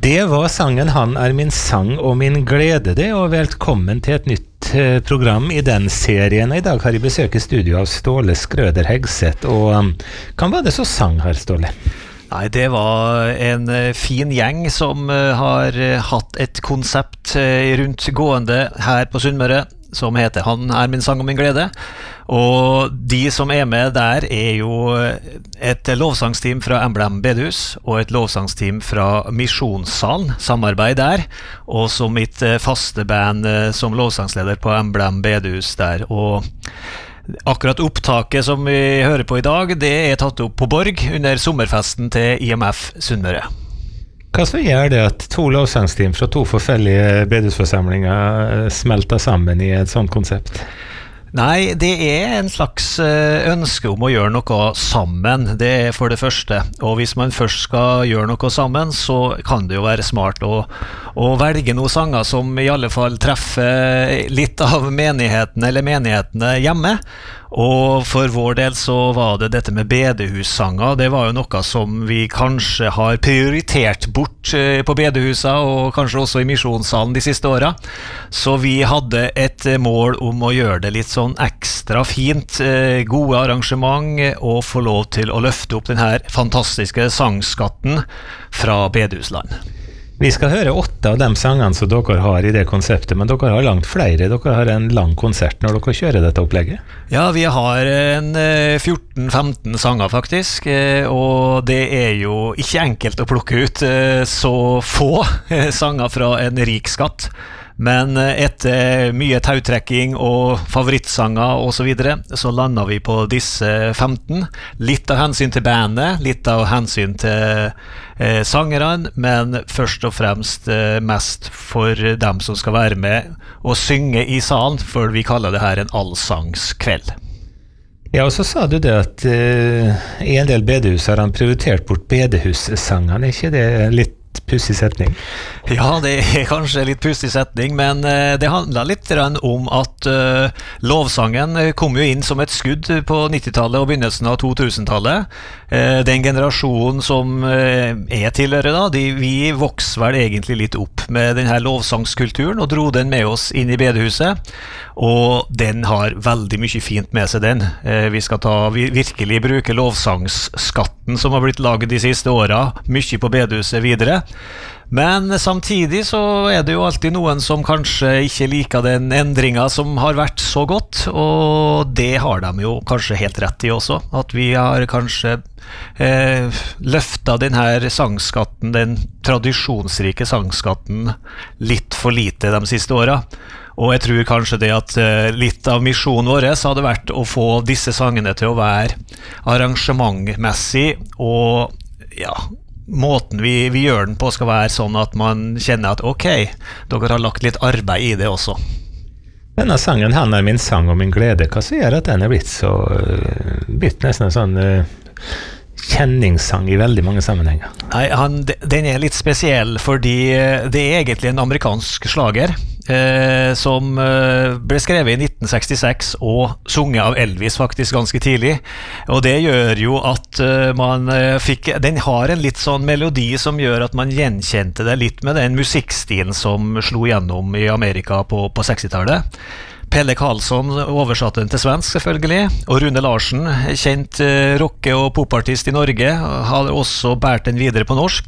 Det var sangen «Han er min sang og min glede» det, og velkommen til et nytt program i den serien. I dag har jeg besøk i studio av Ståle Skrøder Hegseth, og hva var det så sang her, Ståle? Nei, det var en fin gjeng som har hatt et konsept rundt gående her på Sunnmøre, som heter «Han er min sang og min glede». Og de som er med der jo et lovsangsteam fra Emblem Bedehus og et lovsangsteam fra Misjonssalen, samarbeid der, og som mitt faste band som lovsangsleder på Emblem Bedehus der. Og akkurat opptaket som vi hører på i dag, det tatt opp på Borg under sommerfesten til IMF Sunnmøre. Hva så gjør det at to lovsangsteam fra to forskjellige bedehusforsamlinger smelter sammen i et sånt konsept? Nei, det en slags ønske om å gjøre noe sammen, det for det første. Og hvis man først skal gjøre noe sammen, så kan det jo være smart å velge noen sanger som i alle fall treffer litt av menighetene hjemme. Og for vår del så var det dette med bedehussanger. Det var jo noe som vi kanskje har prioritert bort på bedehusa, og kanskje også i Misjonssalen de siste årene. Så vi hadde et mål om å gjøre det litt sånn ekstra fint, gode arrangement, og få lov til å løfte opp denne fantastiske sangskatten fra bedehusland. Vi skal høre 8 av de sangene som dere har i det konseptet, men dere har langt flere. Dere har en lang konsert når dere kjører dette opplegget. Ja, vi har en 14-15 sanger faktisk, og det jo ikke enkelt å plukke ut så få sanger fra en rik skatt. Men etter mye tautrekking og favorittsanger og så videre, så landet vi på disse 15. Litt av hensyn til bandet, litt av hensyn til sangerne, men først og fremst mest for dem som skal være med og synge i salen, for vi kaller det her en allsangskveld. Ja, og så sa du det at i en del bedehus har han prioritert bort bedehussangene. Ikke det litt pussig setning? Ja, det kanskje litt pussig setning, men det handler litt om at lovsangen kom jo inn som et skudd på 90-tallet og begynnelsen av 2000-tallet. Den generasjonen som tilhører da, vi vokste vel egentlig litt opp med denne lovsangskulturen og dro den med oss inn i bedehuset, og den har veldig mye fint med seg den. Vi skal virkelig bruke lovsangsskatten som har blitt laget de siste årene, mye på bedehuset videre. Men samtidig så det jo alltid noen som kanskje ikke liker den endringen som har vært så godt, og det har de jo kanskje helt rett i også, at vi har kanskje løftet denne sangskatten, den tradisjonsrike sangskatten, litt for lite de siste årene. Og jeg tror kanskje det at litt av misjonen vår hadde vært å få disse sangene til å være arrangementmessig, og ja, måten vi gjør den på skal være sånn at man kjenner at ok, dere har lagt litt arbeid i det også. Denne sangen, «Han er min sang og min glede», hva så gjør at den blitt nesten en sånn kjenningssang i veldig mange sammenhenger? Nei, den litt spesiell fordi det egentlig en amerikansk slager som ble skrevet i 1966 og sunget av Elvis faktisk ganske tidlig, og det gjør jo at den har en litt sånn melodi som gjør at man gjenkjente det litt med den musikkstilen som slo gjennom i Amerika på 60-tallet. Pelle Karlsson oversatte den til svensk selvfølgelig, og Rune Larsen, kjent rocke- og popartist i Norge, har også bært den videre på norsk.